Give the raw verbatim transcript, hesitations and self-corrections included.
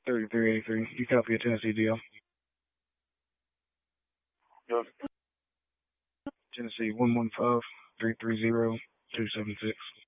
thirty-three eighty-three. You copy a Tennessee deal. Yes. Tennessee one one five three three zero two seven six.